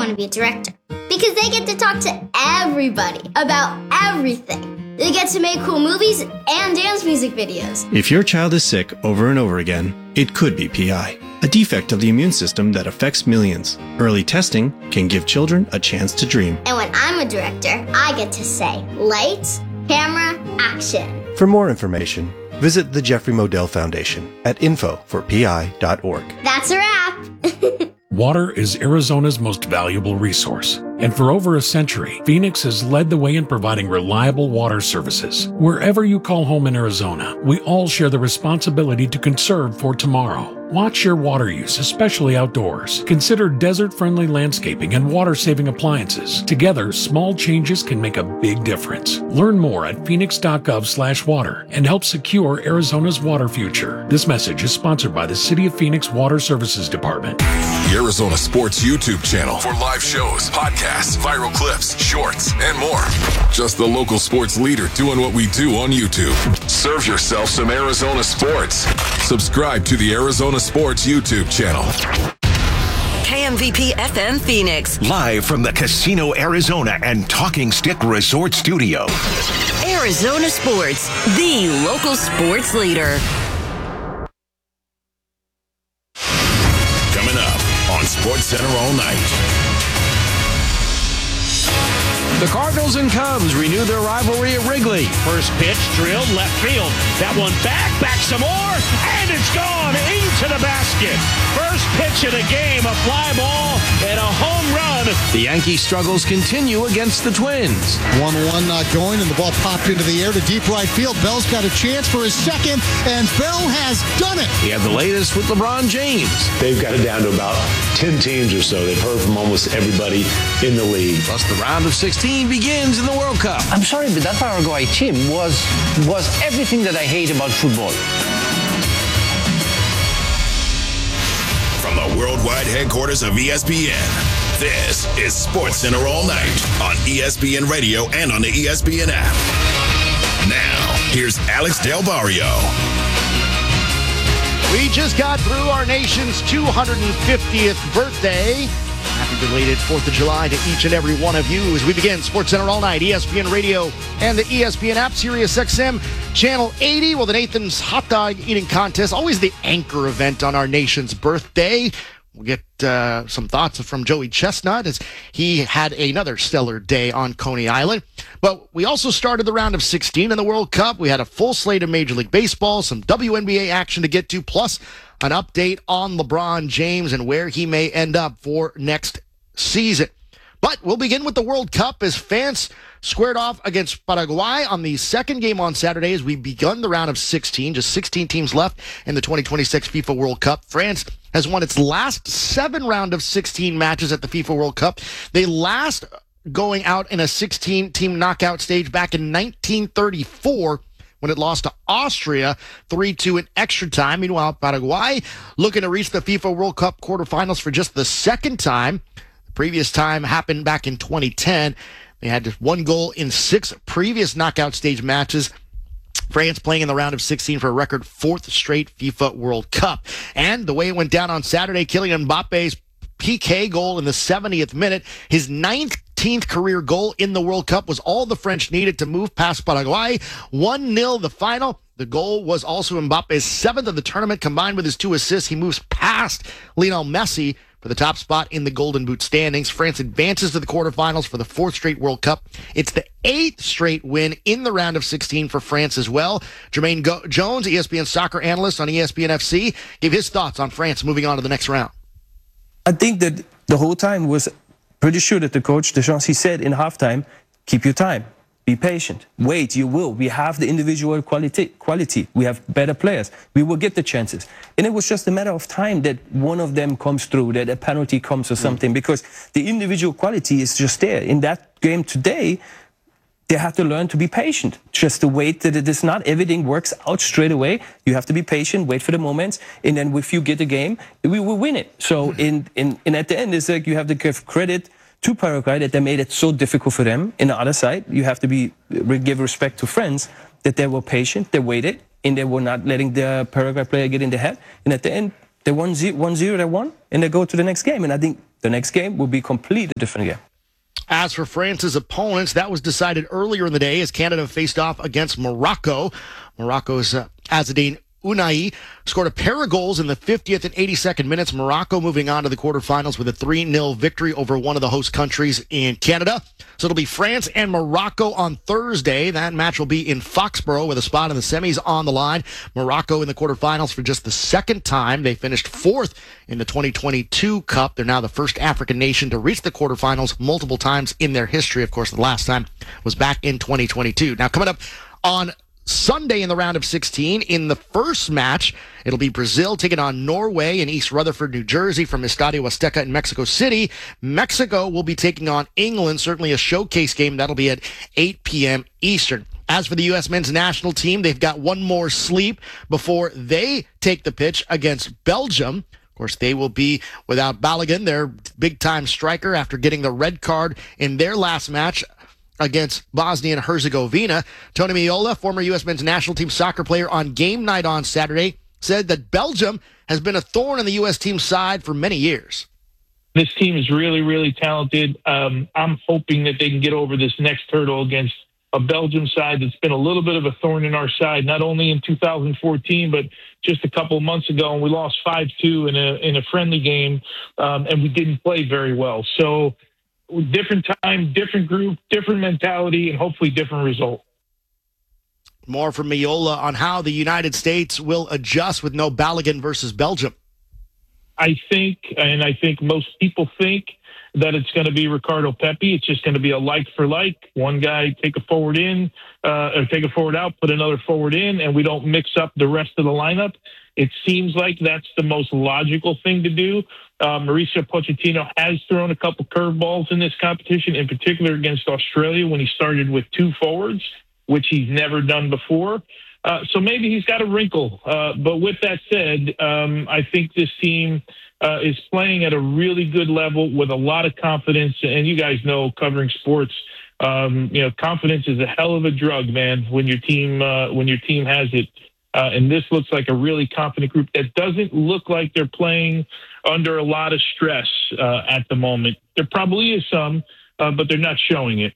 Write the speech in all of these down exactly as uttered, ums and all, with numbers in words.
want to be a director because they get to talk to everybody about everything. They get to make cool movies and dance music videos. If your child is sick over and over again, it could be P I, a defect of the immune system that affects millions. Early testing can give children a chance to dream. And when I'm a director, I get to say, lights, camera, action. For more information, visit the Jeffrey Modell Foundation at info for p i dot org. That's a wrap. Water is Arizona's most valuable resource, and for over a century, Phoenix has led the way in providing reliable water services. Wherever you call home in Arizona, we all share the responsibility to conserve for tomorrow. Watch your water use, especially outdoors. Consider desert-friendly landscaping and water-saving appliances. Together, small changes can make a big difference. Learn more at phoenix dot gov slash water and help secure Arizona's water future. This message is sponsored by the City of Phoenix Water Services Department. The Arizona Sports YouTube channel for live shows, podcasts, viral clips, shorts, and more. Just the local sports leader doing what we do on YouTube. Serve yourself some Arizona sports. Subscribe to the Arizona Sports YouTube channel. K M V P F M Phoenix. Live from the Casino Arizona and Talking Stick Resort Studio. Arizona Sports, the local sports leader. Coming up on Sports Center all night. The Cardinals and Cubs renew their rivalry at Wrigley. First pitch, drilled left field. That one back, back some more, and it's gone into the basket. First pitch of the game, a fly ball and a home run. The Yankees' struggles continue against the Twins. one one not going, and the ball popped into the air to deep right field. Bell's got a chance for his second, and Bell has done it. We have the latest with LeBron James. They've got it down to about ten teams or so. They've heard from almost everybody in the league. Plus the round of sixteen begins in the World Cup. I'm sorry, but that Paraguay team was was everything that I hate about football. From the worldwide headquarters of E S P N, this is Sports Center all night on E S P N Radio and on the E S P N app. Now, here's Alex Del Barrio. We just got through our nation's two hundred fiftieth birthday. Happy belated fourth of July to each and every one of you as we begin Sports Center all night, E S P N Radio and the E S P N app, Sirius X M, Channel eighty. Well, the Nathan's Hot Dog Eating Contest, always the anchor event on our nation's birthday. We'll get uh, some thoughts from Joey Chestnut as he had another stellar day on Coney Island. But we also started the round of sixteen in the World Cup. We had a full slate of Major League Baseball, some W N B A action to get to, plus an update on LeBron James and where he may end up for next season. But we'll begin with the World Cup as France squared off against Paraguay on the second game on Saturday as we begun the round of sixteen. Just sixteen teams left in the twenty twenty-six FIFA World Cup. France has won its last seven round of sixteen matches at the FIFA World Cup. They last going out in a sixteen-team knockout stage back in nineteen thirty-four when it lost to Austria three two in extra time. Meanwhile, Paraguay looking to reach the FIFA World Cup quarterfinals for just the second time. The previous time happened back in twenty ten. They had just one goal in six previous knockout stage matches. France playing in the round of sixteen for a record fourth straight FIFA World Cup. And the way it went down on Saturday, Kylian Mbappe's P K goal in the seventieth minute, his nineteenth career goal in the World Cup, was all the French needed to move past Paraguay. one nil the final. The goal was also Mbappe's seventh of the tournament. Combined with his two assists, he moves past Lionel Messi for the top spot in the Golden Boot standings. France advances to the quarterfinals for the fourth straight World Cup. It's the eighth straight win in the round of sixteen for France as well. Jermaine Go- Jones, E S P N soccer analyst on E S P N F C, gave his thoughts on France moving on to the next round. I think that the whole time was pretty sure that the coach, Deschamps, he said in halftime, keep your time, be patient, wait, you will. We have the individual quality, quality. We have better players. We will get the chances. And it was just a matter of time that one of them comes through, that a penalty comes or something, mm. because the individual quality is just there. In that game today, they have to learn to be patient. Just to wait that it is not everything works out straight away. You have to be patient, wait for the moments, and then if you get the game, we will win it. So in, in, and at the end, it's like you have to give credit to Paraguay that they made it so difficult for them. In the other side, you have to be give respect to France that they were patient, they waited, and they were not letting the Paraguay player get in the head. And at the end, they won one zero, they won, and they go to the next game. And I think The next game will be a completely different game. As for France's opponents, that was decided earlier in the day as Canada faced off against Morocco. Morocco's uh, Azzedine Ounahi scored a pair of goals in the fiftieth and eighty-second minutes. Morocco moving on to the quarterfinals with a three nil victory over one of the host countries in Canada. So it'll be France and Morocco on Thursday. That match will be in Foxborough with a spot in the semis on the line. Morocco in the quarterfinals for just the second time. They finished fourth in the twenty twenty-two Cup. They're now the first African nation to reach the quarterfinals multiple times in their history. Of course, the last time was back in twenty twenty-two. Now, coming up on Sunday in the round of sixteen, in the first match, it'll be Brazil taking on Norway in East Rutherford, New Jersey from Estadio Azteca in Mexico City. Mexico will be taking on England, certainly a showcase game. That'll be at eight p.m. Eastern. As for the U S men's national team, they've got one more sleep before they take the pitch against Belgium. Of course, they will be without Balogun, their big-time striker, after getting the red card in their last match against Bosnia and Herzegovina. Tony Meola, former U S men's national team soccer player on game night on Saturday, said that Belgium has been a thorn in the U S team's side for many years. This team is really, really talented. Um, I'm hoping that they can get over this next hurdle against a Belgium side that's been a little bit of a thorn in our side, not only in two thousand fourteen, but just a couple of months ago, and we lost five two in a in a friendly game, um, and we didn't play very well. So different time, different group, different mentality, and hopefully different result. More from Meola on how the United States will adjust with no Balogun versus Belgium. I think, and I think most people think, that it's going to be Ricardo Pepi. It's just going to be a like for like. One guy take a forward in, uh, or take a forward out, put another forward in, and we don't mix up the rest of the lineup. It seems like that's the most logical thing to do. Uh, Mauricio Pochettino has thrown a couple curveballs in this competition, in particular against Australia when he started with two forwards, which he's never done before. Uh, so maybe he's got a wrinkle. Uh, but with that said, um, I think this team uh, is playing at a really good level with a lot of confidence. And you guys know, covering sports, um, you know, confidence is a hell of a drug, man, when your team uh, when your team has it. Uh, and this looks like a really confident group that doesn't look like they're playing under a lot of stress uh, at the moment. There probably is some, uh, but they're not showing it.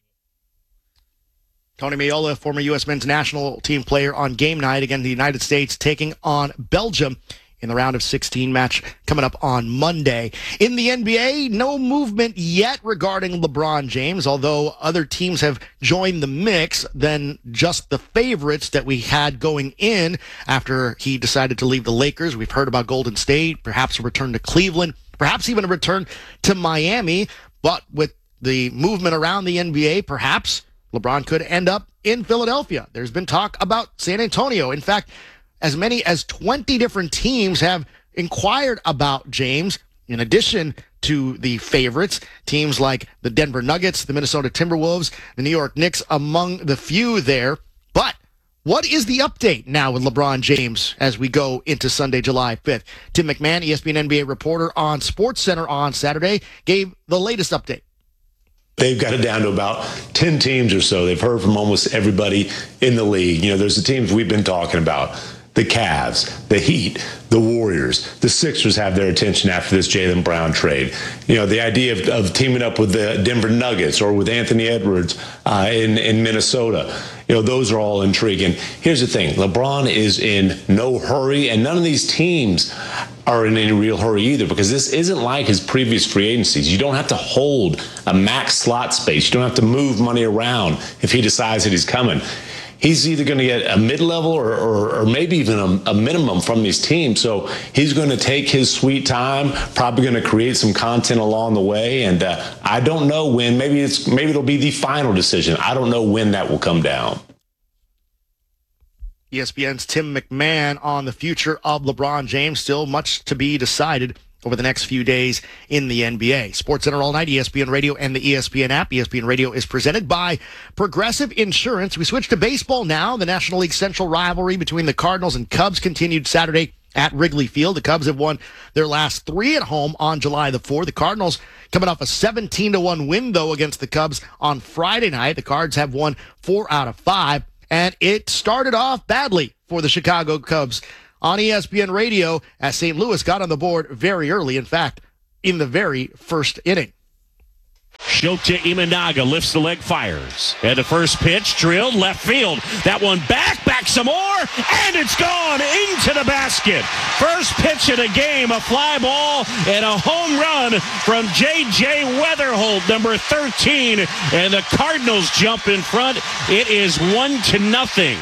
Tony Meola, former U S men's national team player on game night, again, the United States taking on Belgium in the round of sixteen match coming up on Monday. In the N B A, no movement yet regarding LeBron James, although other teams have joined the mix than just the favorites that we had going in after he decided to leave the Lakers. We've heard about Golden State, perhaps a return to Cleveland, perhaps even a return to Miami. But with the movement around the N B A, perhaps LeBron could end up in Philadelphia. There's been talk about San Antonio. In fact, as many as twenty different teams have inquired about James, in addition to the favorites, teams like the Denver Nuggets, the Minnesota Timberwolves, the New York Knicks, among the few there. But what is the update now with LeBron James as we go into Sunday, July fifth? Tim McMahon, E S P N N B A reporter on SportsCenter on Saturday, gave the latest update. They've got it down to about ten teams or so. They've heard from almost everybody in the league. You know, there's the teams we've been talking about. The Cavs, the Heat, the Warriors, the Sixers have their attention after this Jaylen Brown trade. You know, the idea of, of teaming up with the Denver Nuggets or with Anthony Edwards uh, in, in Minnesota, you know, those are all intriguing. Here's the thing. LeBron is in no hurry, and none of these teams are in any real hurry either, because this isn't like his previous free agencies. You don't have to hold a max slot space. You don't have to move money around if he decides that he's coming. He's either going to get a mid-level or, or, or maybe even a, a minimum from these teams. So he's going to take his sweet time, probably going to create some content along the way. And uh, I don't know when. Maybe it's maybe it'll be the final decision. I don't know when that will come down. E S P N's Tim McMahon on the future of LeBron James. Still much to be decided over the next few days in the N B A. SportsCenter all night, E S P N Radio and the E S P N app. E S P N Radio is presented by Progressive Insurance. We switch to baseball now. The National League Central rivalry between the Cardinals and Cubs continued Saturday at Wrigley Field. The Cubs have won their last three at home on July the fourth. The Cardinals coming off a seventeen to one win, though, against the Cubs on Friday night. The Cards have won four out of five, and it started off badly for the Chicago Cubs on E S P N Radio as Saint Louis got on the board very early. In fact, in the very first inning. Shota Imanaga lifts the leg, fires. And the first pitch drilled left field. That one back, back some more, and it's gone into the basket. First pitch of the game, a fly ball and a home run from J J Weatherholt, number thirteen. And the Cardinals jump in front. It is one to nothing.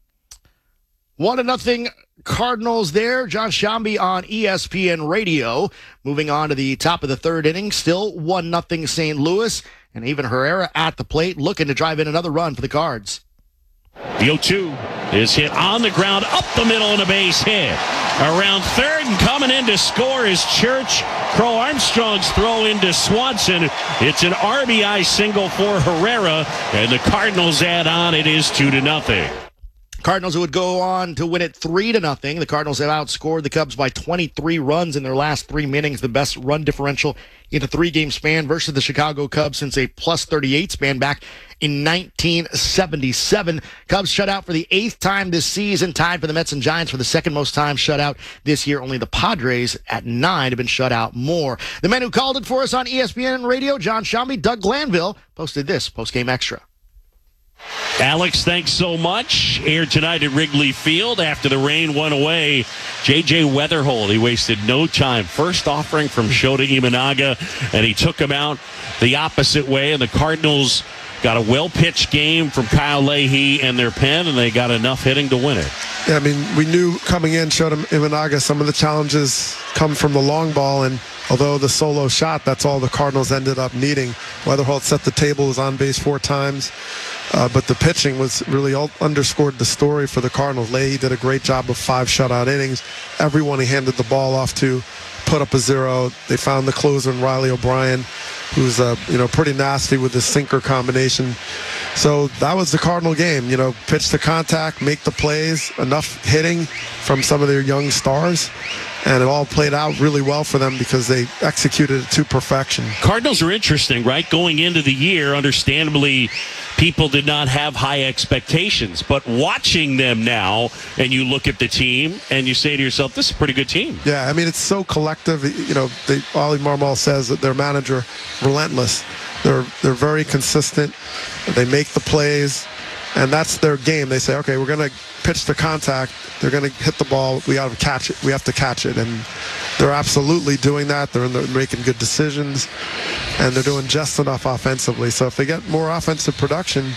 One to nothing. Cardinals there. John Shambi on E S P N Radio. Moving on to the top of the third inning. Still one nothing Saint Louis. And even Herrera at the plate looking to drive in another run for the Cards. The oh two is hit on the ground, up the middle, and a base hit. Around third and coming in to score is Church. Crow Armstrong's throw into Swanson. It's an R B I single for Herrera. And the Cardinals add on. It is two to nothing. Cardinals who would go on to win it three to nothing. The Cardinals have outscored the Cubs by twenty-three runs in their last three innings, the best run differential in a three-game span versus the Chicago Cubs since a plus thirty-eight span back in nineteen seventy-seven. Cubs shut out for the eighth time this season, tied for the Mets and Giants for the second most time shut out this year. Only the Padres at nine have been shut out more. The men who called it for us on E S P N Radio, John Shambi, Doug Glanville, posted this post-game extra. Alex, thanks so much. Aired tonight at Wrigley Field after the rain went away. J J Weatherholt, he wasted no time. First offering from Shota Imanaga, and he took him out the opposite way, and the Cardinals got a well-pitched game from Kyle Leahy and their pen, and they got enough hitting to win it. Yeah, I mean, we knew coming in, Shota Imanaga, some of the challenges come from the long ball, and although the solo shot, that's all the Cardinals ended up needing. Weatherholt set the table, was on base four times. Uh, but the pitching was really all, underscored the story for the Cardinals. Leahy did a great job of five shutout innings. Everyone he handed the ball off to put up a zero. They found the closer in Riley O'Brien, who's uh, you know pretty nasty with the sinker combination. So that was the Cardinal game. You know, pitch to contact, make the plays, enough hitting from some of their young stars. And it all played out really well for them because they executed it to perfection. Cardinals are interesting, right? Going into the year, understandably, people did not have high expectations. But watching them now, and you look at the team, and you say to yourself, this is a pretty good team. Yeah, I mean, it's so collective. You know, they, Ollie Marmol says that their manager, relentless. They're, they're very consistent. They make the plays. And that's their game. They say, okay, we're going to pitch to contact. They're going to hit the ball. We got to catch it. We have to catch it. And they're absolutely doing that. They're, they're making good decisions. And they're doing just enough offensively. So if they get more offensive production,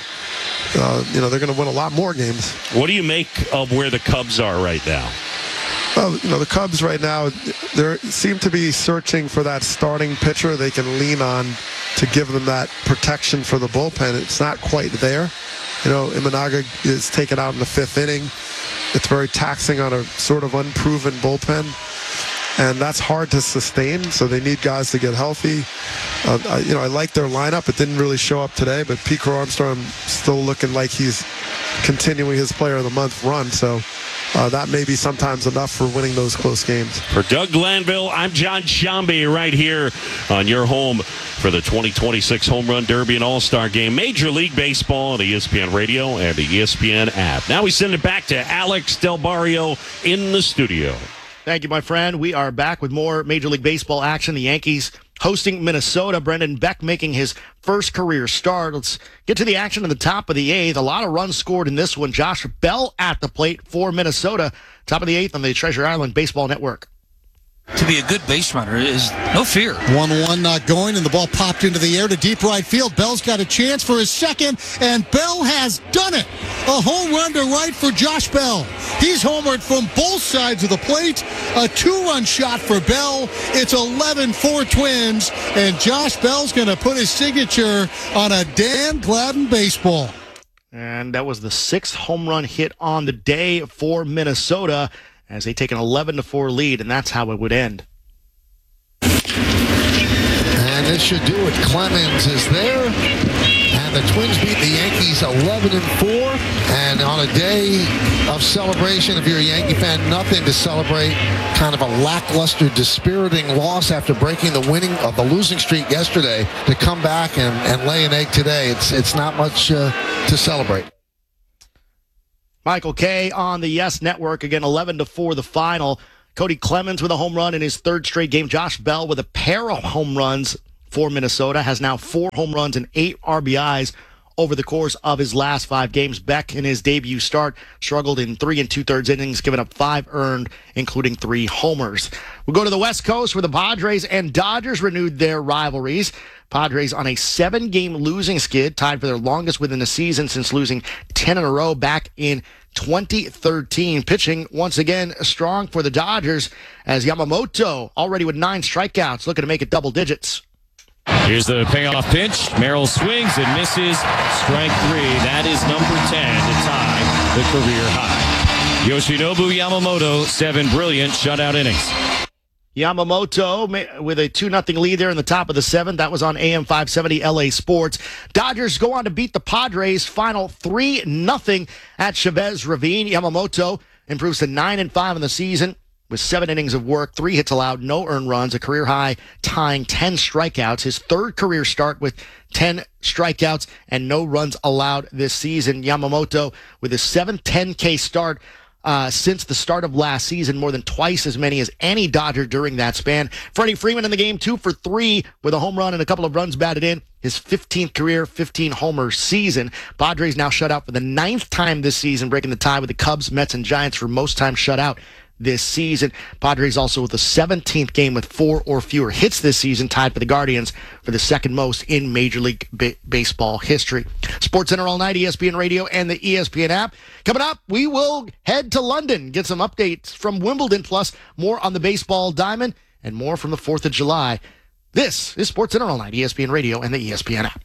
uh, you know, they're going to win a lot more games. What do you make of where the Cubs are right now? Well, you know, the Cubs right now, they seem to be searching for that starting pitcher they can lean on to give them that protection for the bullpen. It's not quite there. You know, Imanaga is taken out in the fifth inning. It's very taxing on a sort of unproven bullpen. And that's hard to sustain, so they need guys to get healthy. Uh, I, you know, I like their lineup. It didn't really show up today, but Pete Crow Armstrong still looking like he's continuing his Player of the Month run. So uh, that may be sometimes enough for winning those close games. For Doug Glanville, I'm John Shambi right here on your home for the twenty twenty-six Home Run Derby and All-Star Game. Major League Baseball on the E S P N Radio and the E S P N app. Now we send it back to Alex Del Barrio in the studio. Thank you, my friend. We are back with more Major League Baseball action. The Yankees hosting Minnesota. Brendan Beck making his first career start. Let's get to the action in the top of the eighth. A lot of runs scored in this one. Josh Bell at the plate for Minnesota. Top of the eighth on the Treasure Island Baseball Network. To be a good base runner is no fear. one one not going, and the ball popped into the air to deep right field. Bell's got a chance for his second, and Bell has done it. A home run to right for Josh Bell. He's homered from both sides of the plate. A two-run shot for Bell. It's eleven four Twins, and Josh Bell's going to put his signature on a Dan Gladden baseball. And that was the sixth home run hit on the day for Minnesota, as they take an eleven to four lead, and that's how it would end. And this should do it. Clemens is there, and the Twins beat the Yankees eleven and four. And on a day of celebration, if you're a Yankee fan, nothing to celebrate. Kind of a lackluster, dispiriting loss after breaking the winning of the losing streak yesterday. To come back and, and lay an egg today, it's it's not much uh, to celebrate. Michael Kay on the Yes Network. Again, eleven to four the final. Cody Clemens with a home run in his third straight game. Josh Bell with a pair of home runs for Minnesota has now four home runs and eight R B Is over the course of his last five games. Beck, in his debut start, struggled in three and two-thirds innings, giving up five earned, including three homers. We'll go to the West Coast where the Padres and Dodgers renewed their rivalries. Padres on a seven-game losing skid, tied for their longest within the season since losing ten in a row back in twenty thirteen. Pitching once again strong for the Dodgers as Yamamoto, already with nine strikeouts, looking to make it double digits. Here's the payoff pitch. Merrill swings and misses. Strike three. That is number ten to tie the career high. Yoshinobu Yamamoto, seven brilliant shutout innings. Yamamoto with a two nothing lead there in the top of the seventh. That was on A M five seventy L A Sports. Dodgers go on to beat the Padres final three nothing at Chavez Ravine. Yamamoto improves to nine and five in the season with seven innings of work, three hits allowed, no earned runs, a career high tying ten strikeouts. His third career start with ten strikeouts and no runs allowed this season. Yamamoto with his seven ten K start Uh, since the start of last season, more than twice as many as any Dodger during that span. Freddie Freeman in the game, two for three with a home run and a couple of runs batted in. His fifteenth career, fifteen homer season. Padres now shut out for the ninth time this season, breaking the tie with the Cubs, Mets, and Giants for most time shut out this season. Padres also with the seventeenth game with four or fewer hits this season, tied for the Guardians for the second most in Major League B- Baseball history. Sports Center all night, E S P N Radio and the E S P N app. Coming up, we will head to London, get some updates from Wimbledon, plus more on the baseball diamond and more from the fourth of July. This is Sports Center all night, E S P N Radio and the E S P N app.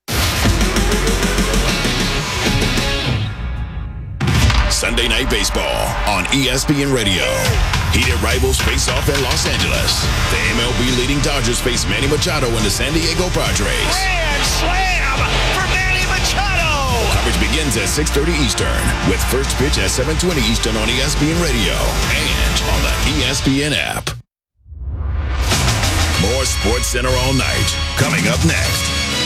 Sunday Night Baseball on E S P N Radio. Heated rivals face off in Los Angeles. The M L B leading Dodgers face Manny Machado and the San Diego Padres. Grand slam for Manny Machado! Coverage begins at six thirty Eastern with first pitch at seven twenty Eastern on E S P N Radio and on the E S P N app. More Sports Center all night coming up next.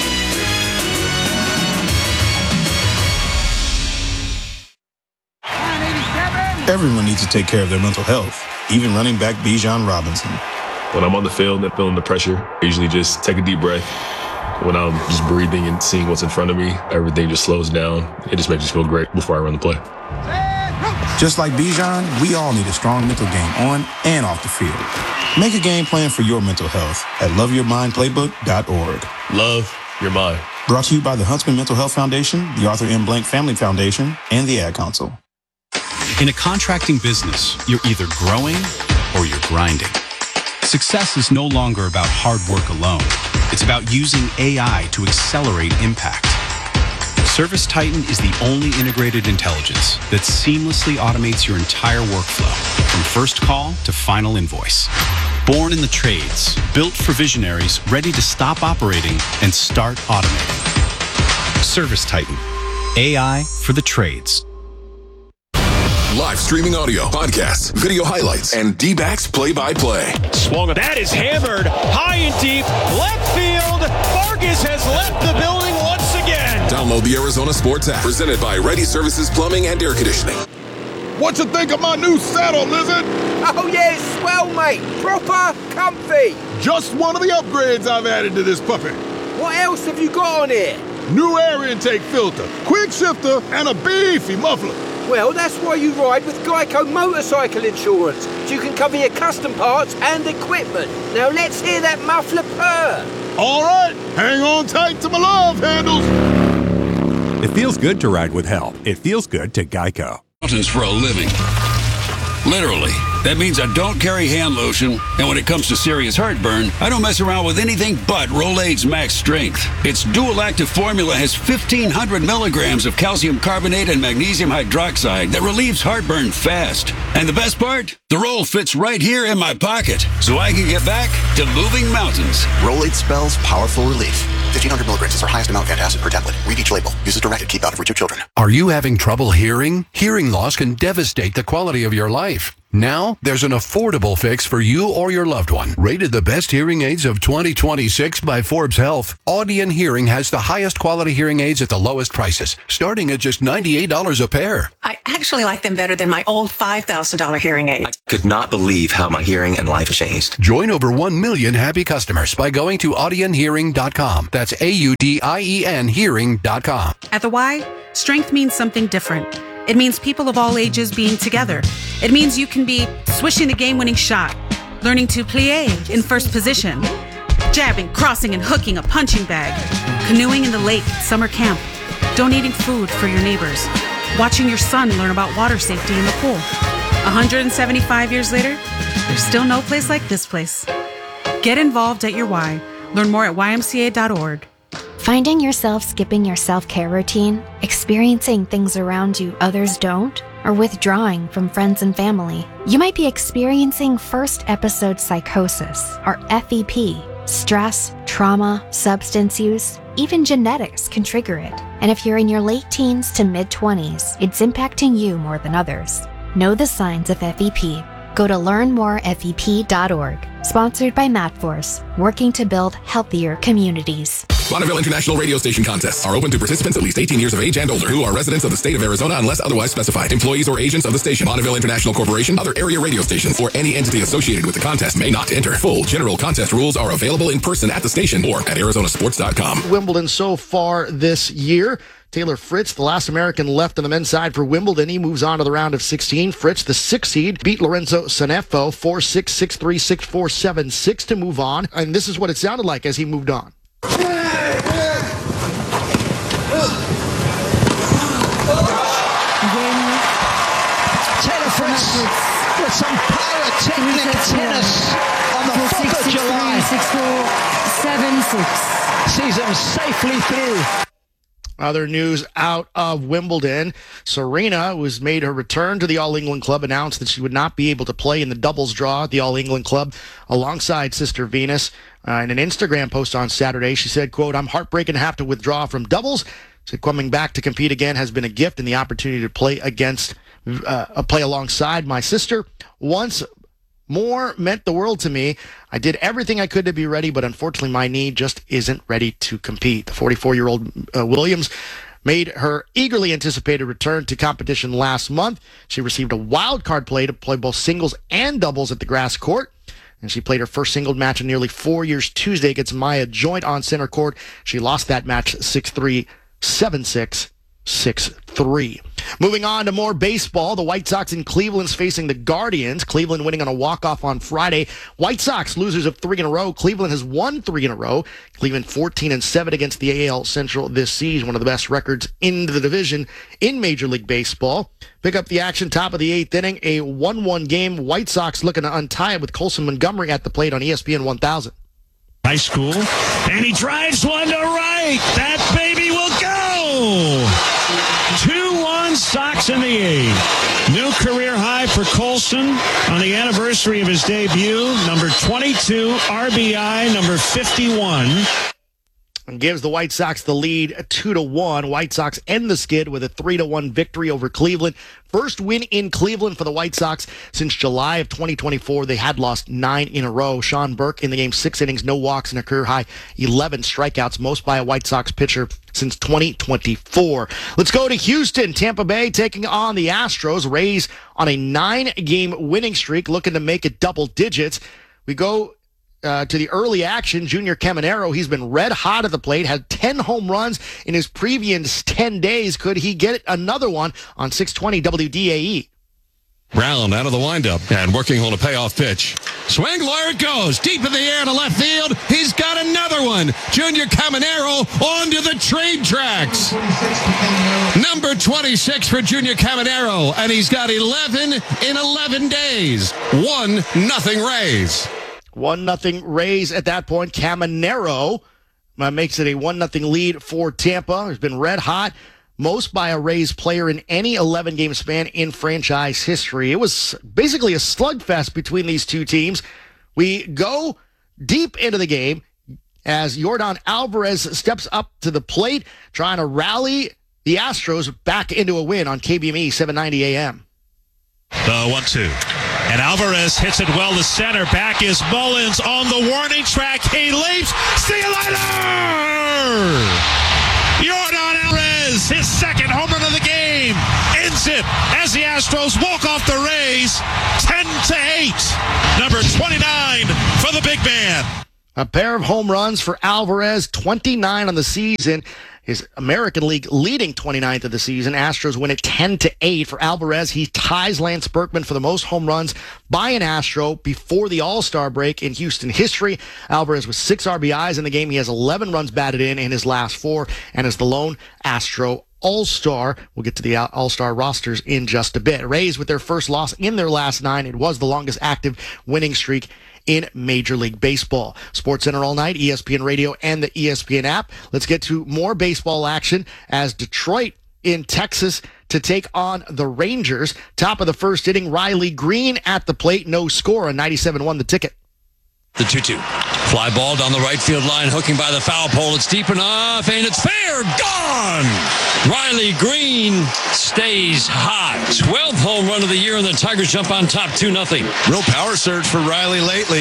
Everyone needs to take care of their mental health, even running back Bijan Robinson. When I'm on the field and feeling the pressure, I usually just take a deep breath. When I'm just breathing and seeing what's in front of me, everything just slows down. It just makes me feel great before I run the play. Just like Bijan, we all need a strong mental game on and off the field. Make a game plan for your mental health at love your mind playbook dot org. Love your mind. Brought to you by the Huntsman Mental Health Foundation, the Arthur M. Blank Family Foundation, and the Ad Council. In a contracting business, you're either growing or you're grinding. Success is no longer about hard work alone. It's about using A I to accelerate impact. ServiceTitan is the only integrated intelligence that seamlessly automates your entire workflow, from first call to final invoice. Born in the trades, built for visionaries ready to stop operating and start automating. ServiceTitan, A I for the trades. Live streaming audio, podcasts, video highlights, and D-backs play-by-play. Swung. That is hammered high and deep. Left field. Vargas has left the building once again. Download the Arizona Sports app, presented by Ready Services Plumbing and Air Conditioning. What you think of my new saddle, Lizard? Oh, yeah, it's swell, mate. Proper comfy. Just one of the upgrades I've added to this puppy. What else have you got on here? New air intake filter, quick shifter, and a beefy muffler. Well, that's why you ride with Geico Motorcycle Insurance, so you can cover your custom parts and equipment. Now let's hear that muffler purr. All right, hang on tight to my love handles. It feels good to ride with help. It feels good to Geico. Mountains for a living. Literally. That means I don't carry hand lotion, and when it comes to serious heartburn, I don't mess around with anything but Rolaids Max Strength. Its dual-active formula has fifteen hundred milligrams of calcium carbonate and magnesium hydroxide that relieves heartburn fast. And the best part? The roll fits right here in my pocket, so I can get back to moving mountains. Rolaids spells powerful relief. fifteen hundred milligrams is our highest amount of antacid per tablet. Read each label. Use as directed. Keep out of reach of children. Are you having trouble hearing? Hearing loss can devastate the quality of your life. Now, there's an affordable fix for you or your loved one. Rated the best hearing aids of twenty twenty-six by Forbes Health, Audion Hearing has the highest quality hearing aids at the lowest prices, starting at just ninety-eight dollars a pair. I actually like them better than my old five thousand dollars hearing aid. I could not believe how my hearing and life changed. Join over one million happy customers by going to audion hearing dot com. That's A U D I E N hearing dot com. At the Y, strength means something different. It means people of all ages being together. It means you can be swishing the game-winning shot, learning to plie in first position, jabbing, crossing, and hooking a punching bag, canoeing in the lake at summer camp, donating food for your neighbors, watching your son learn about water safety in the pool. one hundred seventy-five years later, there's still no place like this place. Get involved at your Y. Learn more at Y M C A dot org. Finding yourself skipping your self-care routine, experiencing things around you others don't, or withdrawing from friends and family. You might be experiencing first episode psychosis, or F E P. Stress, trauma, substance use, even genetics can trigger it. And if you're in your late teens to mid-twenties, it's impacting you more than others. Know the signs of F E P. Go to learn more F E P dot org. Sponsored by MatForce, working to build healthier communities. Bonneville International Radio Station contests are open to participants at least eighteen years of age and older who are residents of the state of Arizona unless otherwise specified. Employees or agents of the station, Bonneville International Corporation, other area radio stations, or any entity associated with the contest may not enter. Full general contest rules are available in person at the station or at arizona sports dot com. Wimbledon so far this year. Taylor Fritz, the last American left on the men's side for Wimbledon. He moves on to the round of sixteen. Fritz, the sixth seed, beat Lorenzo Sanefo four six, six three, six four, seven six to move on. And this is what it sounded like as he moved on. Taylor Fritz with some pyrotechnic tennis on the fourth of July. six four, seven six. Sees him safely through. Other news out of Wimbledon. Serena, who has made her return to the All England Club, announced that she would not be able to play in the doubles draw at the All England Club alongside Sister Venus. Uh, in an Instagram post on Saturday, she said, quote, "I'm heartbroken to have to withdraw from doubles." She said, "Coming back to compete again has been a gift and the opportunity to play against, uh, play alongside my sister once more meant the world to me. I did everything I could to be ready, but unfortunately my knee just isn't ready to compete." The forty-four-year-old uh, Williams made her eagerly anticipated return to competition last month. She received a wild card play to play both singles and doubles at the grass court. And she played her first single match in nearly four years Tuesday against Maya Joint on center court. She lost that match six three, seven six, six three. Moving on to more baseball, the White Sox in Cleveland's facing the Guardians. Cleveland winning on a walk-off on Friday. White Sox losers of three in a row. Cleveland has won three in a row. Cleveland fourteen and seven against the A L Central this season, one of the best records in the division in Major League Baseball. Pick up the action, top of the eighth inning, a one one game. White Sox looking to untie it with Colson Montgomery at the plate on E S P N one thousand. High school, and he drives one to right. That baby will go. two one Sox in the eighth. New career high for Colson on the anniversary of his debut. Number twenty-two, R B I, number fifty-one. And gives the White Sox the lead two to one. White Sox end the skid with a three to one victory over Cleveland. First win in Cleveland for the White Sox since July of twenty twenty-four. They had lost nine in a row. Sean Burke in the game, six innings, no walks, and a career high eleven strikeouts, most by a White Sox pitcher since twenty twenty-four. Let's go to Houston. Tampa Bay taking on the Astros. Rays on a nine-game winning streak, looking to make it double digits. We go Uh, to the early action. Junior Caminero, he's been red hot at the plate, had ten home runs in his previous ten days. Could he get another one on six twenty W D A E? Brown out of the windup and working on a payoff pitch. Swing, there it goes. Deep in the air to left field. He's got another one. Junior Caminero onto the trade tracks. Number twenty-six for Junior Caminero, and he's got eleven in eleven days. One nothing Rays. One nothing Rays at that point. Caminero uh, makes it a one nothing lead for Tampa. It's been red hot, most by a Rays player in any eleven-game span in franchise history. It was basically a slugfest between these two teams. We go deep into the game as Yordan Alvarez steps up to the plate, trying to rally the Astros back into a win on K B M E seven ninety A M. The one two. And Alvarez hits it well to center. Back is Mullins on the warning track. He leaps. See-you-later! Yordan Alvarez, his second home run of the game, ends it as the Astros walk off the Rays ten to eight. Number twenty-nine for the big man. A pair of home runs for Alvarez, twenty-nine on the season. His American League leading twenty-ninth of the season. Astros win it ten to eight. For Alvarez, he ties Lance Berkman for the most home runs by an Astro before the All-Star break in Houston history. Alvarez with six R B Is in the game. He has eleven runs batted in in his last four and is the lone Astro All-Star. We'll get to the All-Star rosters in just a bit. Rays with their first loss in their last nine. It was the longest active winning streak in Major League Baseball. SportsCenter all night, E S P N Radio and the E S P N app. Let's get to more baseball action as Detroit in Texas to take on the Rangers. Top of the first inning, Riley Green at the plate. No score on ninety-seven one The Ticket. The two two. Fly ball down the right field line, hooking by the foul pole. It's deep enough, and it's fair. Gone! Riley Green stays hot. twelfth home run of the year, and the Tigers jump on top two nothing. Real power surge for Riley lately.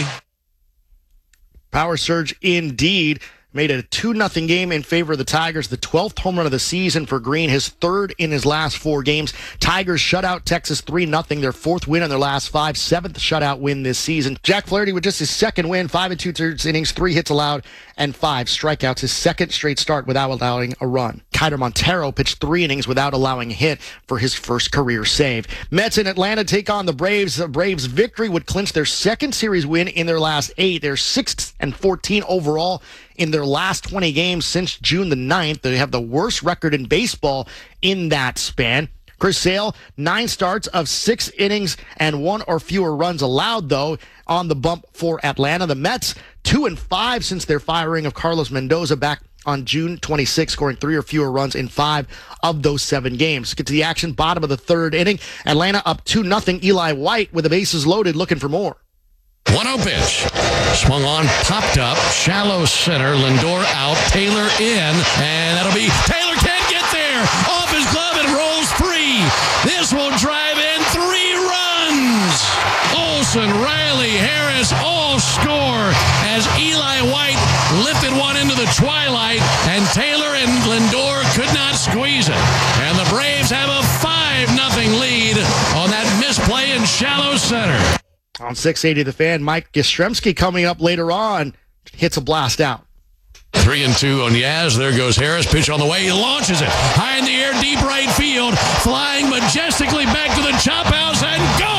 Power surge indeed. Made it a two nothing game in favor of the Tigers. The twelfth home run of the season for Green, his third in his last four games. Tigers shut out Texas three nothing, their fourth win in their last five, seventh shutout win this season. Jack Flaherty with just his second win, five and two-thirds innings, three hits allowed, and five strikeouts. His second straight start without allowing a run. Kiter Montero pitched three innings without allowing a hit for his first career save. Mets in Atlanta take on the Braves. The Braves' victory would clinch their second series win in their last eight. They're six and fourteen overall in their last twenty games since June the ninth. They have the worst record in baseball in that span. Chris Sale, nine starts of six innings and one or fewer runs allowed, though, on the bump for Atlanta. The Mets, two and five since their firing of Carlos Mendoza back on June twenty-sixth, scoring three or fewer runs in five of those seven games. Get to the action, bottom of the third inning. Atlanta up two nothing. Eli White with the bases loaded, looking for more. one oh pitch. Swung on, popped up, shallow center, Lindor out, Taylor in, and that'll be, Taylor can't get there! Off his glove, it rolls free! This will drive in three runs! Olsen, Riley, Harris all score as Eli White lifted one into the twilight, and Taylor and Lindor could not squeeze it. And the Braves have a five nothing lead on that misplay in shallow center. On six eighty The Fan, Mike Yastrzemski coming up later on, hits a blast out. Three and two on Yaz. There goes Harris. Pitch on the way. He launches it high in the air, deep right field, flying majestically back to the chop house and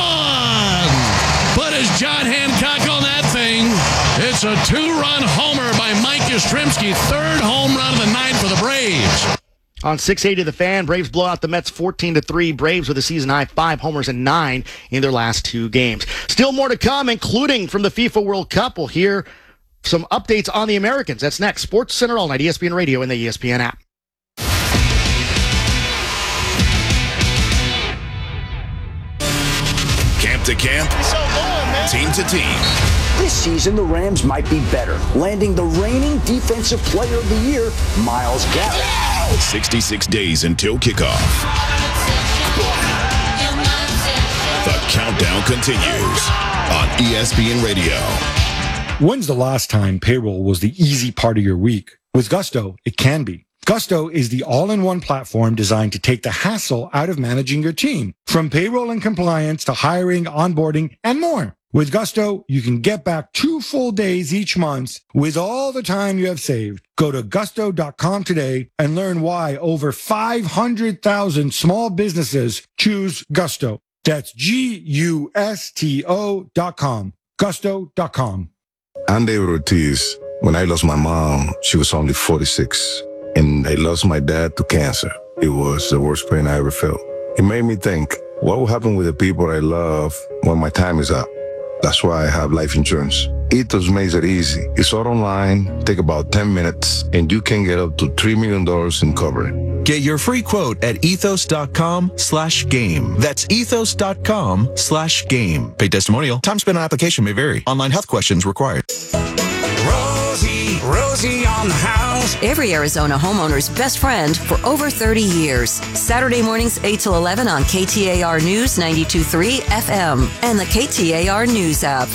gone. But as John Hancock on that thing, it's a two-run homer by Mike Yastrzemski. Third home run of the night for the Braves. On six eighty The Fan, Braves blow out the Mets fourteen to three. Braves with a season high five homers and nine in their last two games. Still more to come, including from the FIFA World Cup. We'll hear some updates on the Americans. That's next. SportsCenter all night, E S P N Radio and the E S P N app. Camp to camp, team to team. This season, the Rams might be better, landing the reigning Defensive Player of the Year, Myles Garrett. sixty-six days until kickoff. The countdown continues on E S P N Radio. When's the last time payroll was the easy part of your week? With Gusto, it can be. Gusto is the all-in-one platform designed to take the hassle out of managing your team, from payroll and compliance to hiring, onboarding, and more. With Gusto, you can get back two full days each month with all the time you have saved. Go to gusto dot com today and learn why over five hundred thousand small businesses choose Gusto. That's G U S T O dot com. gusto dot com. I'm David Ortiz. When I lost my mom, she was only forty-six. And I lost my dad to cancer. It was the worst pain I ever felt. It made me think, what will happen with the people I love when my time is up? That's why I have life insurance. Ethos makes it easy. It's all online, take about ten minutes, and you can get up to three million dollars in coverage. Get your free quote at ethos dot com slash game. That's ethos dot com slash game. Paid testimonial. Time spent on application may vary. Online health questions required. Rosie Rosie. Rosie on the house. Every Arizona homeowner's best friend for over thirty years. Saturday mornings eight till eleven on K T A R News ninety-two point three F M and the K T A R News app.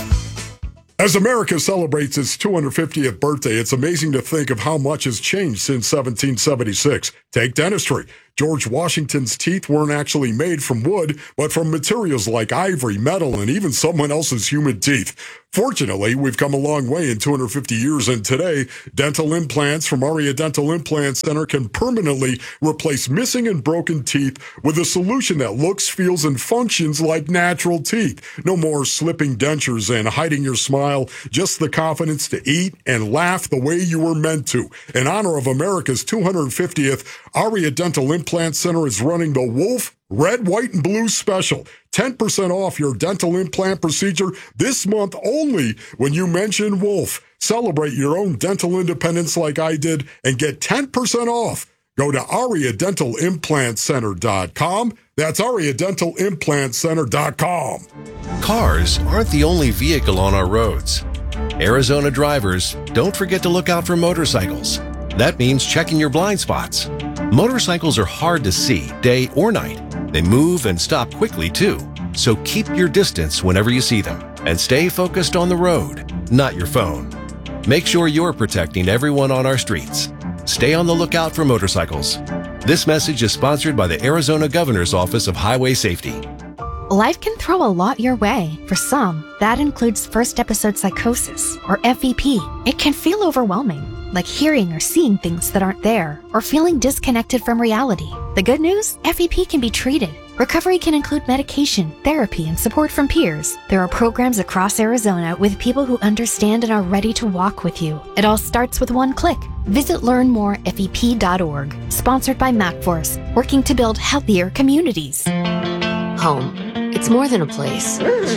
As America celebrates its two hundred fiftieth birthday, it's amazing to think of how much has changed since seventeen seventy-six. Take dentistry. George Washington's teeth weren't actually made from wood, but from materials like ivory, metal, and even someone else's human teeth. Fortunately, we've come a long way in two hundred fifty years, and today, dental implants from Aria Dental Implant Center can permanently replace missing and broken teeth with a solution that looks, feels, and functions like natural teeth. No more slipping dentures and hiding your smile, just the confidence to eat and laugh the way you were meant to. In honor of America's two hundred fiftieth, Aria Dental Implant Center is running the Wolf Red, White, and Blue Special. ten percent off your dental implant procedure this month only when you mention Wolf. Celebrate your own dental independence like I did and get ten percent off. Go to aria dental implant center dot com. That's aria dental implant center dot com. Cars aren't the only vehicle on our roads. Arizona drivers, don't forget to look out for motorcycles. That means checking your blind spots. Motorcycles are hard to see, day or night. They move and stop quickly, too. So keep your distance whenever you see them. And stay focused on the road, not your phone. Make sure you're protecting everyone on our streets. Stay on the lookout for motorcycles. This message is sponsored by the Arizona Governor's Office of Highway Safety. Life can throw a lot your way. For some, that includes first episode psychosis, or F E P. It can feel overwhelming, like hearing or seeing things that aren't there, or feeling disconnected from reality. The good news? F E P can be treated. Recovery can include medication, therapy, and support from peers. There are programs across Arizona with people who understand and are ready to walk with you. It all starts with one click. Visit learn more F E P dot org. Sponsored by MacForce, working to build healthier communities. Home. It's more than a place.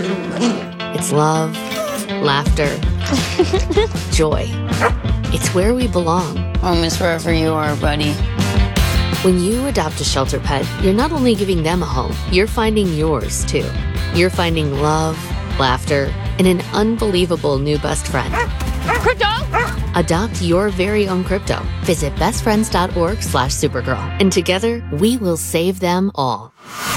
It's love, laughter, joy. It's where we belong. Home is wherever you are, buddy. When you adopt a shelter pet, you're not only giving them a home, you're finding yours too. You're finding love, laughter, and an unbelievable new best friend. Crypto! Adopt your very own crypto. Visit bestfriends dot org slash supergirl. And together, we will save them all.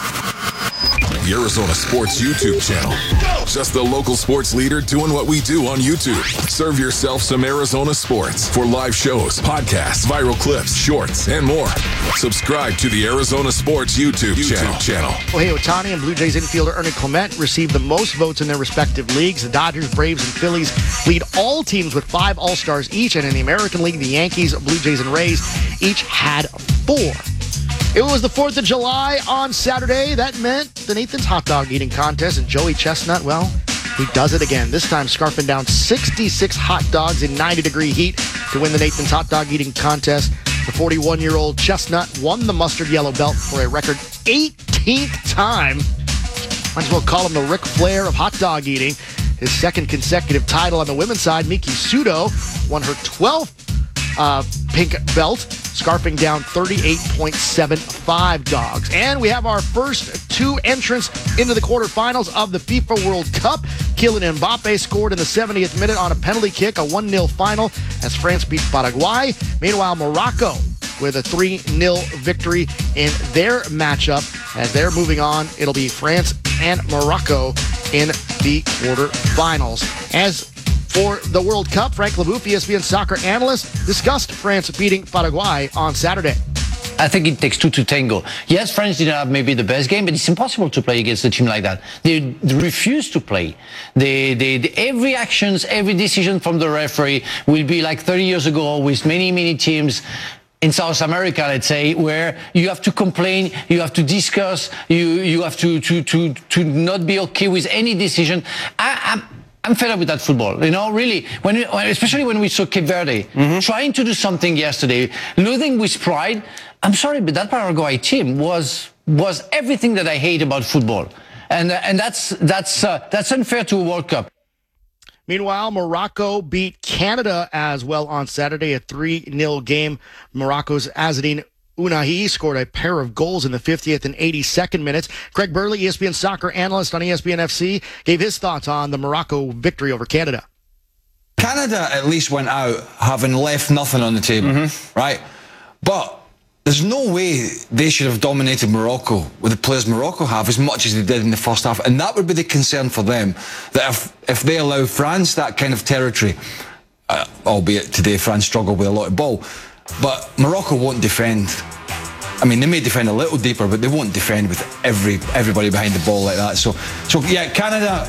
The Arizona Sports YouTube channel. Just the local sports leader doing what we do on YouTube. Serve yourself some Arizona sports for live shows, podcasts, viral clips, shorts, and more. Subscribe to the Arizona Sports YouTube, YouTube channel. Shohei Ohtani and Blue Jays infielder Ernie Clement received the most votes in their respective leagues. The Dodgers, Braves, and Phillies lead all teams with five All-Stars each, and in the American League, the Yankees, Blue Jays, and Rays each had four. It was the fourth of July on Saturday. That meant the Nathan's Hot Dog Eating Contest, and Joey Chestnut, well, he does it again. This time scarfing down sixty-six hot dogs in ninety-degree heat to win the Nathan's Hot Dog Eating Contest. The forty-one-year-old Chestnut won the mustard yellow belt for a record eighteenth time. Might as well call him the Ric Flair of hot dog eating. His second consecutive title on the women's side, Miki Sudo won her twelfth uh, pink belt, scarfing down thirty-eight point seven five dogs. And we have our first two entrants into the quarterfinals of the FIFA World Cup. Kylian Mbappe scored in the seventieth minute on a penalty kick, a one nil final as France beat Paraguay. Meanwhile, Morocco with a three nil victory in their matchup. As they're moving on, it'll be France and Morocco in the quarterfinals. As for the World Cup, Frank Leboeuf, E S P N soccer analyst, discussed France beating Paraguay on Saturday. I think it takes two to tango. Yes, France didn't have maybe the best game, but it's impossible to play against a team like that. They, they refuse to play. They, they, they, every actions, every decision from the referee will be like thirty years ago with many, many teams in South America, let's say, where you have to complain, you have to discuss, you, you have to, to, to, to not be okay with any decision. I, I'm, I'm fed up with that football, you know, really. When we, especially when we saw Cape Verde mm-hmm. trying to do something yesterday, losing with pride. I'm sorry, but that Paraguay team was was everything that I hate about football, and and that's that's uh, that's unfair to a World Cup. Meanwhile, Morocco beat Canada as well on Saturday, a three nil game. Morocco's Azzedine Ounahi scored a pair of goals in the fiftieth and eighty-second minutes. Craig Burley, E S P N soccer analyst on E S P N F C, gave his thoughts on the Morocco victory over Canada. Canada at least went out having left nothing on the table, mm-hmm. right? But there's no way they should have dominated Morocco with the players Morocco have as much as they did in the first half. And that would be the concern for them, that if, if they allow France that kind of territory, uh, albeit today France struggled with a lot of ball, but Morocco won't defend. I mean, they may defend a little deeper, but they won't defend with every everybody behind the ball like that. So, so yeah, Canada,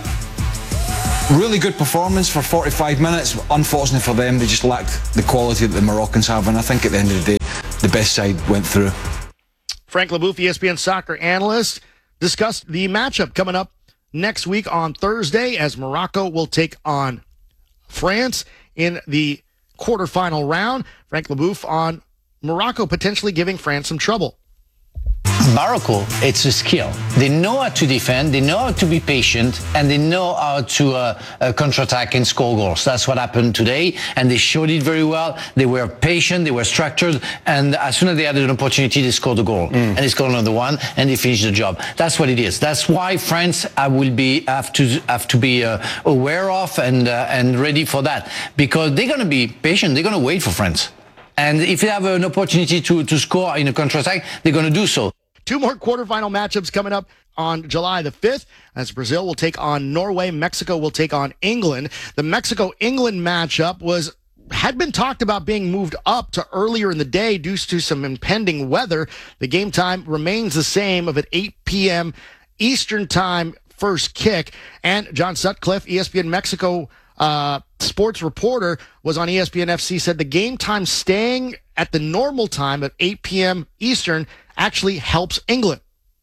uh, really good performance for forty-five minutes. Unfortunately for them, they just lacked the quality that the Moroccans have, and I think at the end of the day, the best side went through. Frank LeBouf, E S P N soccer analyst, discussed the matchup coming up next week on Thursday as Morocco will take on France in the quarterfinal round. Frank LeBouf on Morocco potentially giving France some trouble. Morocco, it's a skill. They know how to defend, they know how to be patient, and they know how to uh, uh, counterattack and score goals. That's what happened today, and they showed it very well. They were patient, they were structured, and as soon as they had an opportunity, they scored a goal. Mm. And they scored another one, and they finished the job. That's what it is. That's why France uh, will be have to have to be uh, aware of and uh, and ready for that, because they're going to be patient. They're going to wait for France, and if they have an opportunity to to score in a counterattack, they're going to do so. Two more quarterfinal matchups coming up on July the fifth, as Brazil will take on Norway. Mexico will take on England. The Mexico-England matchup was had been talked about being moved up to earlier in the day due to some impending weather. The game time remains the same of at eight p.m. Eastern time first kick. And John Sutcliffe, E S P N Mexico uh, sports reporter, was on E S P N F C, said the game time staying at the normal time at eight p.m. Eastern actually helps England.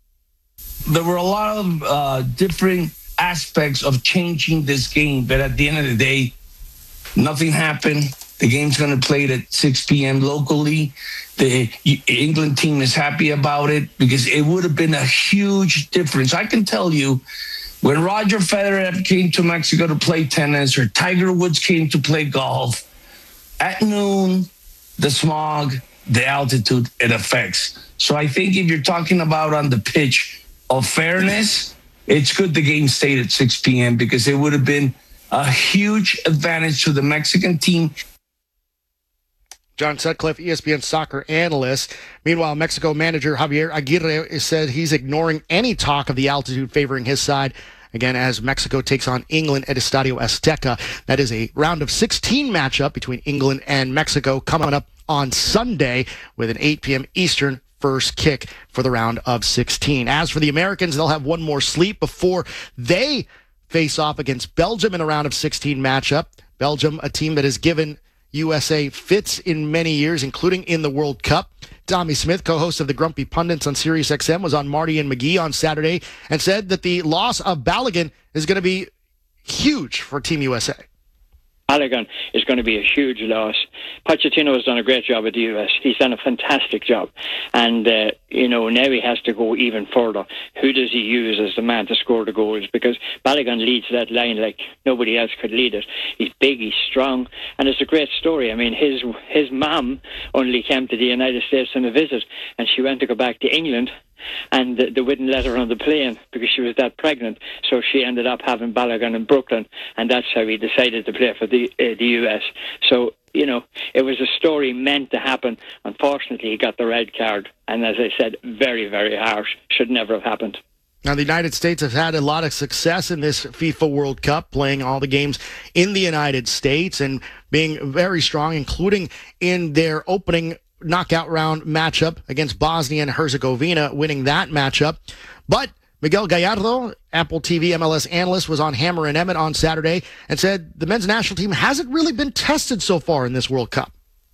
There were a lot of uh, different aspects of changing this game, but at the end of the day, nothing happened. The game's going to play at six p.m. locally. The England team is happy about it because it would have been a huge difference. I can tell you, when Roger Federer came to Mexico to play tennis, or Tiger Woods came to play golf, at noon, the smog, the altitude, it affects. So I think if you're talking about on the pitch of fairness, it's good the game stayed at six p.m. because it would have been a huge advantage to the Mexican team. John Sutcliffe, E S P N soccer analyst. Meanwhile, Mexico manager Javier Aguirre said he's ignoring any talk of the altitude favoring his side. Again, as Mexico takes on England at Estadio Azteca. That is a round of sixteen matchup between England and Mexico coming up on Sunday with an eight p.m. Eastern first kick for the round of sixteen. As for the Americans, they'll have one more sleep before they face off against Belgium in a round of sixteen matchup. Belgium, a team that has given U S A fits in many years, including in the World Cup. Tommy Smith, co-host of the Grumpy Pundits on Sirius X M, was on Marty and McGee on Saturday and said that the loss of Balogun is going to be huge for Team U S A. Balogun is going to be a huge loss. Pochettino has done a great job at the U S. He's done a fantastic job. And, uh, you know, now he has to go even further. Who does he use as the man to score the goals? Because Balogun leads that line like nobody else could lead it. He's big, he's strong, and it's a great story. I mean, his his mum only came to the United States on a visit, and she went to go back to England, and they wouldn't let her on the plane because she was that pregnant. So she ended up having Balogun in Brooklyn, and that's how he decided to play for the uh, the U S. So, you know, it was a story meant to happen. Unfortunately, he got the red card, and as I said, very, very harsh. Should never have happened. Now, the United States has had a lot of success in this FIFA World Cup, playing all the games in the United States and being very strong, including in their opening knockout round matchup against Bosnia and Herzegovina, winning that matchup. But Miguel Gallardo, Apple T V M L S analyst, was on Hammer and Emmett on Saturday and said the men's national team hasn't really been tested so far in this World Cup.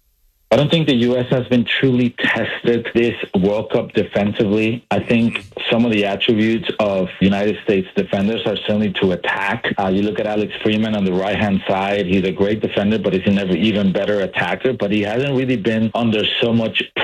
I don't think the U S has been truly tested this World Cup defensively. I think some of the attributes of United States defenders are certainly to attack. Uh, you look at Alex Freeman on the right-hand side. He's a great defender, but he's an even better attacker. But he hasn't really been under so much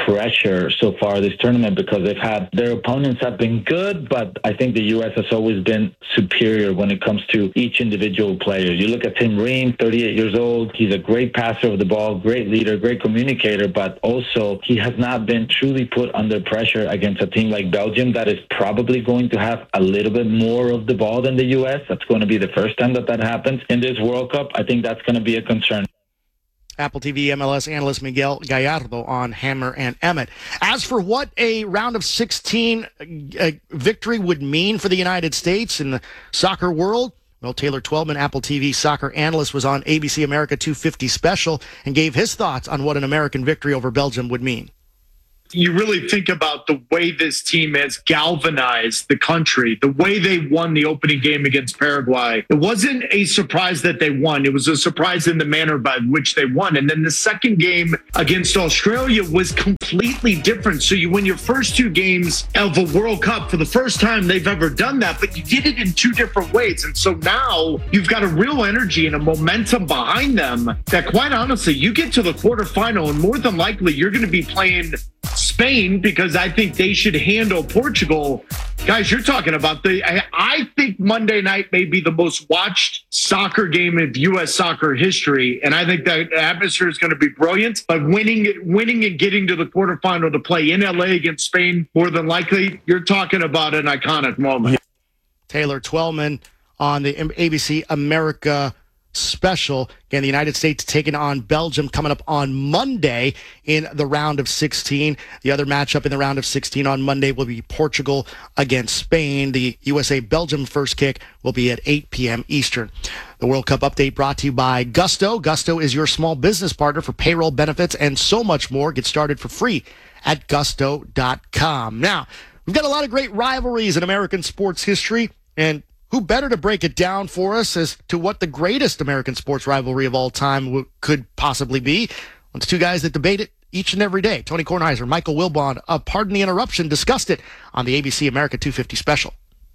pressure so far this tournament because they've had their opponents have been good, but I think the U S has always been superior when it comes to each individual player. You look at Tim Ream, thirty-eight years old. He's a great passer of the ball, great leader, great communicator, but also he has not been truly put under pressure against a team like Belgium that is probably going to have a little bit more of the ball than the U S. That's going to be the first time that that happens in this World Cup. I think that's going to be a concern. Apple T V M L S analyst Miguel Gallardo on Hammer and Emmett. As for what a round of sixteen uh, victory would mean for the United States in the soccer world, well, Taylor Twellman, Apple T V soccer analyst, was on A B C America two fifty special and gave his thoughts on what an American victory over Belgium would mean. You really think about the way this team has galvanized the country, the way they won the opening game against Paraguay. It wasn't a surprise that they won. It was a surprise in the manner by which they won. And then the second game against Australia was completely different. So you win your first two games of a World Cup for the first time they've ever done that, but you did it in two different ways. And so now you've got a real energy and a momentum behind them that, quite honestly, you get to the quarterfinal and more than likely you're going to be playing Spain, because I think they should handle Portugal. Guys, you're talking about the, I, I think Monday night may be the most watched soccer game of U S soccer history. And I think that atmosphere is going to be brilliant. But winning, winning and getting to the quarterfinal to play in L A against Spain, more than likely, you're talking about an iconic moment. Taylor Twellman on the A B C America special. Again, the United States taking on Belgium coming up on Monday in the round of sixteen. The other matchup in the round of sixteen on Monday will be Portugal against Spain. The U S A-Belgium first kick will be at eight p.m. Eastern. The World Cup update brought to you by Gusto. Gusto is your small business partner for payroll, benefits, and so much more. Get started for free at gusto dot com. Now, we've got a lot of great rivalries in American sports history, and who better to break it down for us as to what the greatest American sports rivalry of all time w- could possibly be? Well, it's two guys that debate it each and every day. Tony Kornheiser, Michael Wilbon, uh, pardon the interruption, discussed it on the A B C America two fifty special.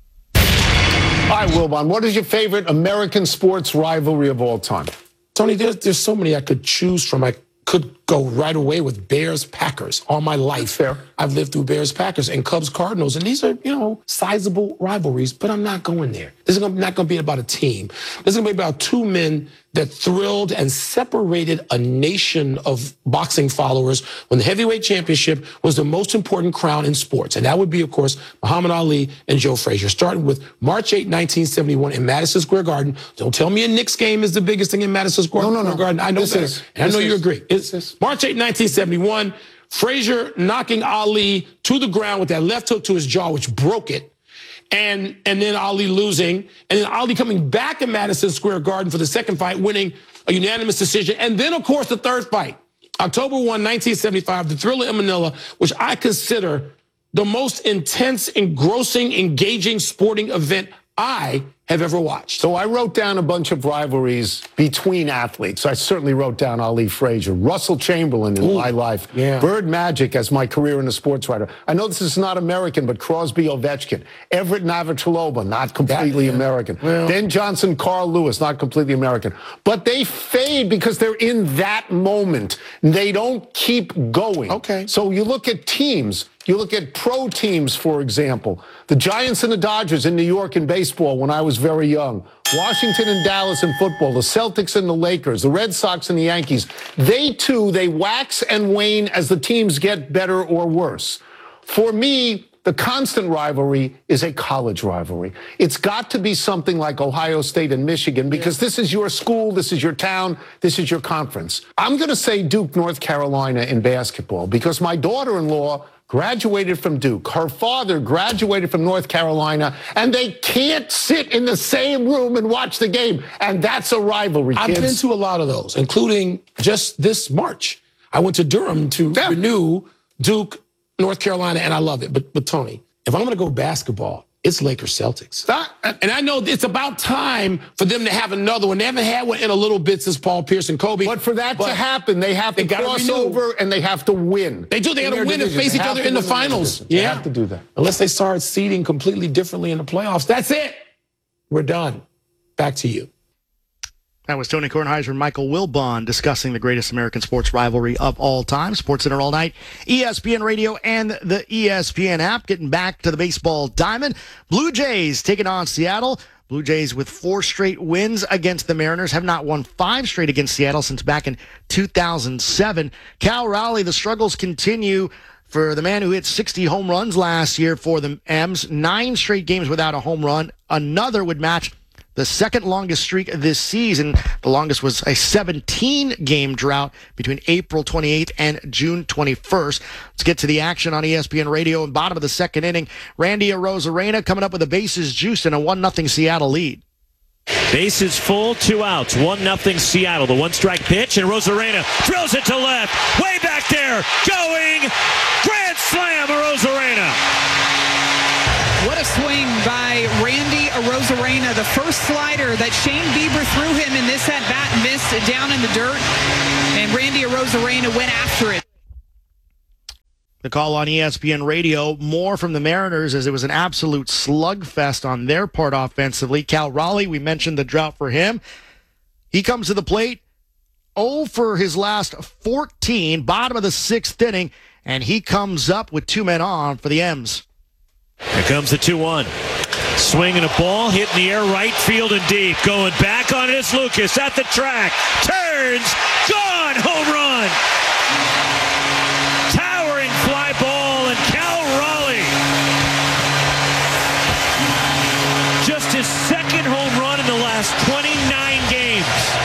Hi, Wilbon. What is your favorite American sports rivalry of all time? Tony, there's, there's so many I could choose from. I could go right away with Bears-Packers. All my life, Fair. I've lived through Bears-Packers and Cubs-Cardinals, and these are, you know, sizable rivalries, but I'm not going there. This is not going to be about a team. This is going to be about two men that thrilled and separated a nation of boxing followers when the heavyweight championship was the most important crown in sports. And that would be, of course, Muhammad Ali and Joe Frazier, starting with March eighth, nineteen seventy-one in Madison Square Garden. Don't tell me a Knicks game is the biggest thing in Madison Square, no, no, no. Garden. I know this better. Is, and I know is, you agree. It's March eighth, nineteen seventy-one. Frazier knocking Ali to the ground with that left hook to his jaw, which broke it. And and then Ali losing, and then Ali coming back in Madison Square Garden for the second fight, winning a unanimous decision. And then, of course, the third fight, October first, nineteen seventy-five, the Thriller in Manila, which I consider the most intense, engrossing, engaging sporting event I have ever watched. So I wrote down a bunch of rivalries between athletes. I certainly wrote down Ali Frazier, Russell Chamberlain in Ooh, my life, yeah. Bird Magic as my career in a sports writer. I know this is not American, but Crosby Ovechkin, Everett Navratilova, not completely that, yeah. American. Well, Ben Johnson, Carl Lewis, not completely American. But they fade because they're in that moment. They don't keep going. Okay. So you look at teams. You look at pro teams, for example, the Giants and the Dodgers in New York in baseball when I was very young, Washington and Dallas in football, the Celtics and the Lakers, the Red Sox and the Yankees. They too, they wax and wane as the teams get better or worse. For me, the constant rivalry is a college rivalry. It's got to be something like Ohio State and Michigan because this is your school, this is your town, this is your conference. I'm going to say Duke, North Carolina in basketball because my daughter-in-law graduated from Duke. Her father graduated from North Carolina, and they can't sit in the same room and watch the game. And that's a rivalry, kids. I've been to a lot of those, including just this March. I went to Durham to yeah. renew Duke, North Carolina, and I love it. But, but Tony, if I'm going to go basketball, it's Lakers Celtics. And I know it's about time for them to have another one. They haven't had one in a little bit since Paul Pierce and Kobe. But for that but to happen, they have to cross over and they have to win. They do. They got to win and face each other in the finals. They yeah. have to do that. Unless they start seeding completely differently in the playoffs. That's it. We're done. Back to you. That was Tony Kornheiser and Michael Wilbon discussing the greatest American sports rivalry of all time. SportsCenter all night, E S P N Radio and the E S P N app. Getting back to the baseball diamond. Blue Jays taking on Seattle. Blue Jays with four straight wins against the Mariners have not won five straight against Seattle since back in two thousand seven. Cal Raleigh, the struggles continue for the man who hit sixty home runs last year for the M's. Nine straight games without a home run. Another would match the second longest streak this season. The longest was a seventeen-game drought between April twenty-eighth and June twenty-first. Let's get to the action on E S P N Radio. In bottom of the second inning, Randy Arozarena coming up with the bases juiced and a one nothing Seattle lead. Bases full, two outs, one nothing Seattle. The one-strike pitch, and Arozarena drills it to left. Way back there, going, grand slam, Arozarena. What a swing by Randy Arozarena. The first slider that Shane Bieber threw him in this at-bat missed down in the dirt, and Randy Arozarena went after it. The call on E S P N Radio, more from the Mariners as it was an absolute slugfest on their part offensively. Cal Raleigh, we mentioned the drought for him. He comes to the plate, oh for his last fourteen, bottom of the sixth inning, and he comes up with two men on for the M's. Here comes the two one. Swinging a ball, hit in the air, right field and deep. Going back on it is Lucas at the track. Turns, gone, home run. Towering fly ball, and Cal Raleigh. Just his second home run in the last twenty-nine games.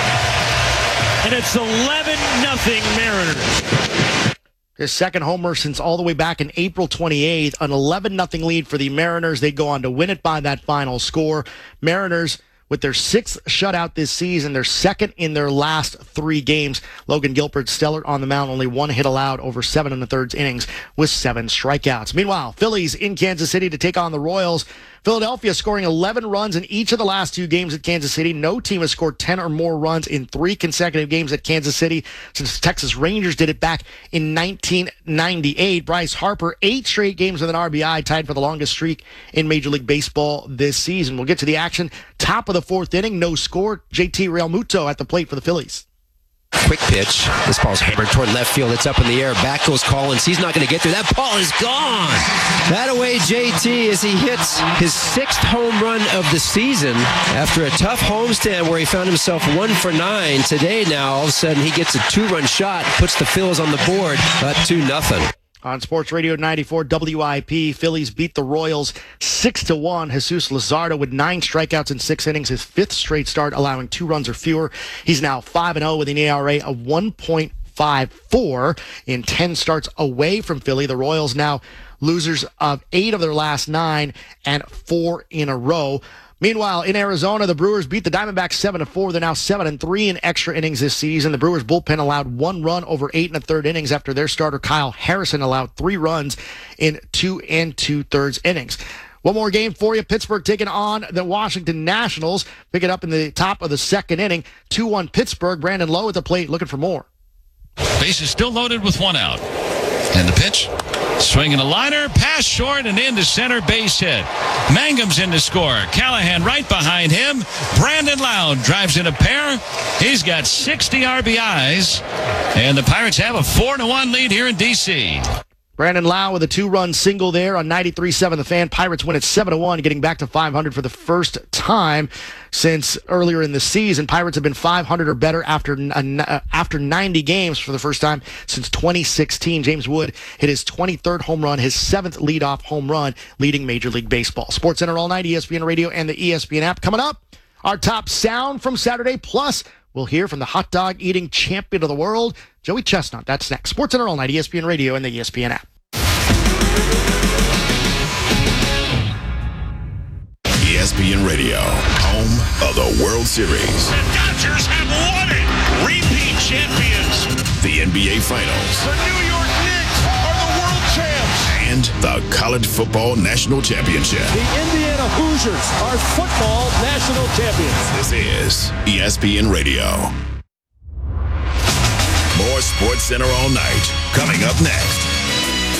And it's eleven nothing Mariners. His second homer since all the way back in April twenty-eighth, an eleven nothing lead for the Mariners. They go on to win it by that final score. Mariners with their sixth shutout this season, their second in their last three games. Logan Gilbert stellar on the mound, only one hit allowed over seven and a third innings with seven strikeouts. Meanwhile, Phillies in Kansas City to take on the Royals. Philadelphia scoring eleven runs in each of the last two games at Kansas City. No team has scored ten or more runs in three consecutive games at Kansas City since Texas Rangers did it back in nineteen ninety-eight. Bryce Harper, eight straight games with an R B I, tied for the longest streak in Major League Baseball this season. We'll get to the action. Top of the fourth inning, no score. J T Realmuto at the plate for the Phillies. Quick pitch. This ball's hammered toward left field. It's up in the air. Back goes Collins. He's not going to get there. That ball is gone. That away J T as he hits his sixth home run of the season after a tough homestand where he found himself one for nine. Today now, all of a sudden, he gets a two-run shot, puts the Phils on the board, up two nothing. On Sports Radio ninety-four W I P, Phillies beat the Royals six to one. Jesus Luzardo with nine strikeouts in six innings, his fifth straight start, allowing two runs or fewer. He's now five and oh with an E R A of one point five four in ten starts away from Philly. The Royals now losers of eight of their last nine and four in a row. Meanwhile, in Arizona, the Brewers beat the Diamondbacks seven to four. They're now seven and three in extra innings this season. The Brewers bullpen allowed one run over eight and a third innings after their starter Kyle Harrison allowed three runs in two and two thirds innings. One more game for you. Pittsburgh taking on the Washington Nationals. Pick it up in the top of the second inning. two one Pittsburgh. Brandon Lowe at the plate looking for more. Base is still loaded with one out. And the pitch, swinging a liner, pass short and into center, base hit. Mangum's in to score. Callahan right behind him. Brandon Lowe drives in a pair. He's got sixty R B Is. And the Pirates have a four to one lead here in D C Brandon Lowe with a two-run single there on ninety-three point seven The Fan. Pirates win at seven to one, getting back to five hundred for the first time since earlier in the season. Pirates have been five hundred or better after uh, after ninety games for the first time since twenty sixteen. James Wood hit his twenty-third home run, his seventh leadoff home run, leading Major League Baseball. SportsCenter all night, E S P N Radio and the E S P N app. Coming up, our top sound from Saturday, plus we'll hear from the hot dog eating champion of the world, Joey Chestnut. That's next. SportsCenter all night, E S P N Radio and the E S P N app. E S P N Radio, home of the World Series. The Dodgers have won it. Repeat champions. The N B A Finals. The New York Knicks are the world champs. And the College Football National Championship. The Indiana Hoosiers are football national champions. This is E S P N Radio. More SportsCenter all night, coming up next.